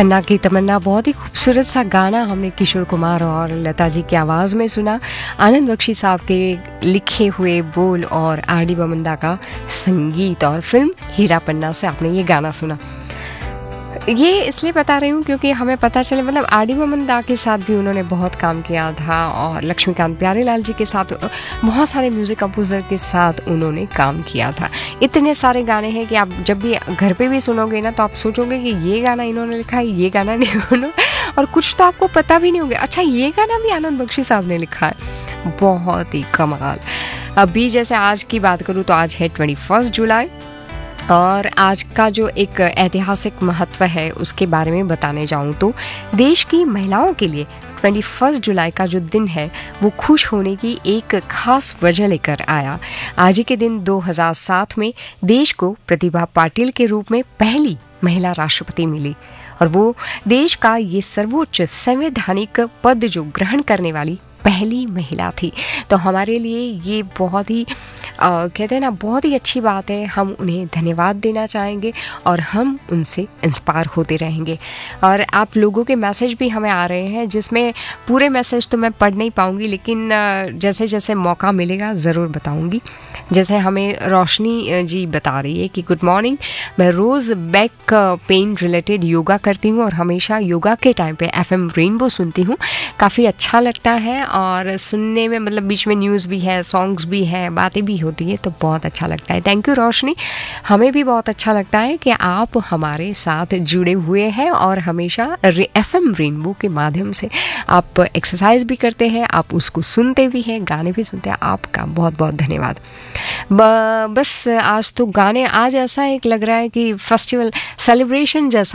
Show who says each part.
Speaker 1: पन्ना की तमन्ना बहुत ही खूबसूरत सा गाना हमने किशोर कुमार और लता जी की आवाज़ में सुना। आनंद बख्शी साहब के लिखे हुए बोल और आर डी बर्मन का संगीत और फिल्म हीरा पन्ना से आपने ये गाना सुना। ये इसलिए बता रही हूँ क्योंकि हमें पता चले, मतलब आर डी बर्मन के साथ भी उन्होंने बहुत काम किया था और लक्ष्मीकांत प्यारेलाल जी के साथ, बहुत सारे म्यूज़िक कंपोज़र के साथ उन्होंने काम किया था। इतने सारे गाने हैं कि आप जब भी घर पे भी सुनोगे ना तो आप सोचोगे कि ये गाना इन्होंने लिखा है, ये गाना नहीं उन्होंने, और कुछ तो आपको पता भी नहीं होगा, अच्छा ये गाना भी आनंद बख्शी साहब ने लिखा है। बहुत ही कमाल। अभी जैसे आज की बात करूँ तो आज है 21 जुलाई और आज का जो एक ऐतिहासिक महत्व है उसके बारे में बताने जाऊं तो देश की महिलाओं के लिए 21 जुलाई का जो दिन है वो खुश होने की एक खास वजह लेकर आया। आज ही के दिन 2007 में देश को प्रतिभा पाटिल के रूप में पहली महिला राष्ट्रपति मिली और वो देश का ये सर्वोच्च संवैधानिक पद जो ग्रहण करने वाली पहली महिला थी। तो हमारे लिए ये बहुत ही कहते हैं ना, बहुत ही अच्छी बात है। हम उन्हें धन्यवाद देना चाहेंगे और हम उनसे इंस्पायर होते रहेंगे। और आप लोगों के मैसेज भी हमें आ रहे हैं जिसमें पूरे मैसेज तो मैं पढ़ नहीं पाऊंगी, लेकिन जैसे जैसे मौका मिलेगा ज़रूर बताऊंगी। जैसे हमें रोशनी जी बता रही है कि गुड मॉर्निंग, मैं रोज़ बैक पेन रिलेटेड योगा करती हूँ और हमेशा योगा के टाइम पे FM रेनबो सुनती हूँ। काफ़ी अच्छा लगता है और सुनने में, मतलब बीच में न्यूज़ भी है, सॉन्ग्स भी है, बातें भी होती है, तो बहुत अच्छा लगता है। थैंक यू रोशनी। हमें भी बहुत अच्छा लगता है कि आप हमारे साथ जुड़े हुए हैं और हमेशा FM रेनबो के माध्यम से आप एक्सरसाइज भी करते हैं, आप उसको सुनते भी हैं, गाने भी सुनते हैं। आपका बहुत बहुत धन्यवाद। बस आज तो गाने, आज ऐसा एक लग रहा है कि फेस्टिवल सेलिब्रेशन जैसा